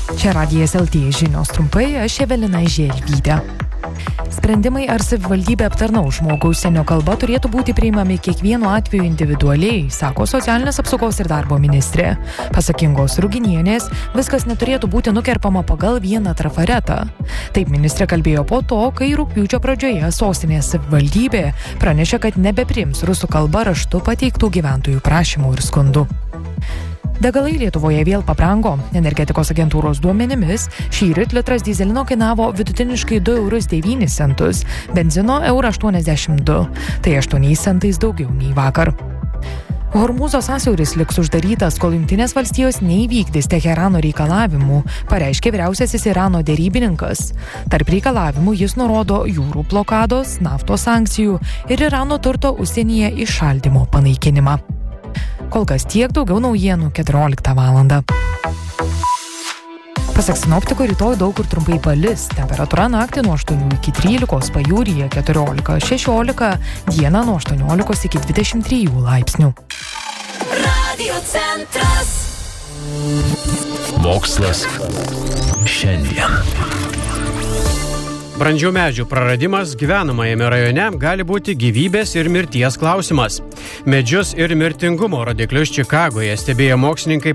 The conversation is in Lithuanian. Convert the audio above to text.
Čia Radijas LT žinios trumpai, aš Evelina Želvytė. Sprendimai, ar savivaldybė aptarnaus žmogų užsienio kalba, turėtų būti priimami kiekvienu atveju individualiai, sako socialinės apsaugos ir darbo ministrė. Pasak Ingos Ruginienės, viskas neturėtų būti nukerpama pagal vieną trafaretą. Taip ministrė kalbėjo po to, kai rugpjūčio pradžioje sostinės savivaldybė pranešė, kad nebepriims rusų kalba raštu pateiktų gyventojų prašymų ir skundų. Degalai Lietuvoje vėl pabrango. Energetikos agentūros duomenimis šįryt litras dyzelino kainavo vidutiniškai 2,09 €, benzino 1,82 €. Tai 8 centais daugiau nei vakar. Hormūzo sąsiauris liks uždarytas, kol Jungtinės valstijos neįvykdys Teherano reikalavimų, pareiškė vyriausiasis Irano derybininkas. Tarp reikalavimų jis nurodo jūrų blokados, naftos sankcijų ir Irano turto užsienyje įšaldymo panaikinimą. Kol kas tiek, daugiau naujienų 14 valandą. Pasak sinoptikų, rytoj daug kur trumpai palis. Temperatūra naktį nuo 8 iki 13, pajūryje 14-16, dieną nuo 18 iki 23 laipsnių. Radio centras. Mokslas šiandien. Brandžių medžių praradimas gyvenamajame rajone gali būti gyvybės ir mirties klausimas. Medžius ir mirtingumo rodiklius Čikagoje stebėjo mokslininkai